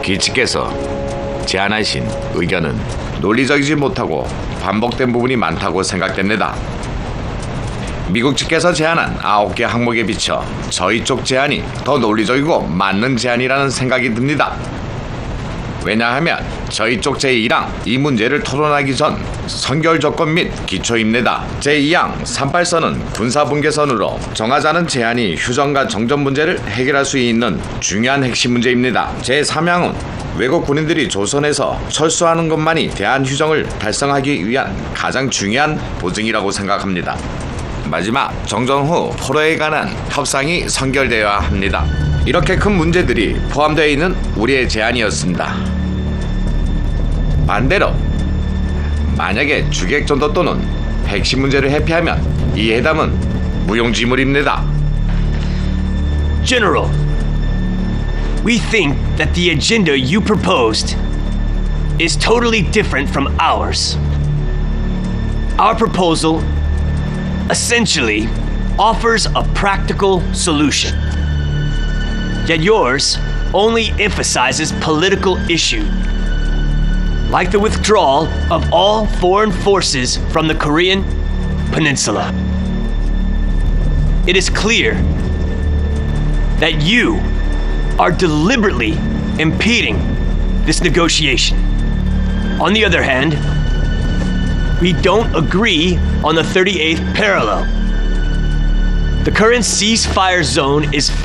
기치께서 제안하신 의견은 논리적이지 못하고 반복된 부분이 많다고 생각됩니다. 미국 측에서 제안한 9개 항목에 비춰 저희 쪽 제안이 더 논리적이고 맞는 제안이라는 생각이 듭니다. 왜냐하면 저희 쪽 제1항 이 문제를 토론하기 전 선결 조건 및 기초입니다. 제2항 38선은 군사분계선으로 정하자는 제안이 휴전과 정전 문제를 해결할 수 있는 중요한 핵심 문제입니다. 제3항은 외국 군인들이 조선에서 철수하는 것만이 대한휴전을 달성하기 위한 가장 중요한 보증이라고 생각합니다. 마지막, 정전 후 포로에 관한 협상이 선결되어야 합니다. 이렇게 큰 문제들이 포함되어 있는 우리의 제안이었습니다. 반대로 만약에 주객전도 또는 핵심 문제를 회피하면 이 회담은 무용지물입니다. General, we think that the agenda you proposed is totally different from ours. Our proposal essentially offers a practical solution. Yet yours only emphasizes political issue, like the withdrawal of all foreign forces from the Korean Peninsula. It is clear that you are deliberately impeding this negotiation. On the other hand, we don't agree on the 38th parallel. The current ceasefire zone is